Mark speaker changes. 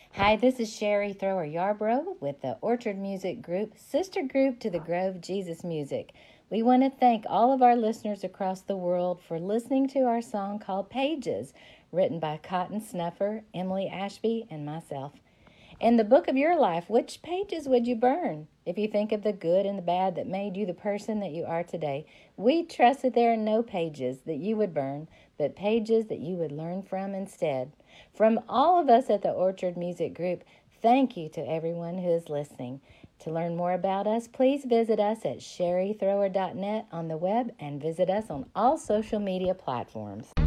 Speaker 1: Hi, this is Sherry Thrower Yarbrough with the Orchard Music Group, sister group to the Grove Jesus Music. We want to thank all of our listeners across the world for listening to our song called Pages, written by Cotton Snuffer, Emily Ashby, and myself. In the book of your life, which pages would you burn? If you think of the good and the bad that made you the person that you are today, we trust that there are no pages that you would burn, but pages that you would learn from instead. From all of us at the Orchard Music Group, thank you to everyone who is listening. To learn more about us, please visit us at sherrythrower.net on the web and visit us on all social media platforms.